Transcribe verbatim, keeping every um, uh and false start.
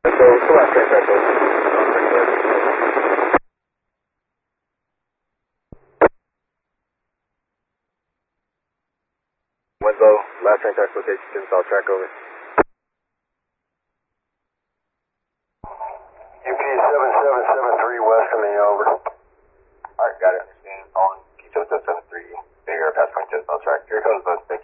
So, so last train track over. Winslow, last train track location, ten south track over. U P seven seven seven three west coming over. Alright, got it, understand. On Keto seven seven three, bigger, pass point ten south track. Here comes bus.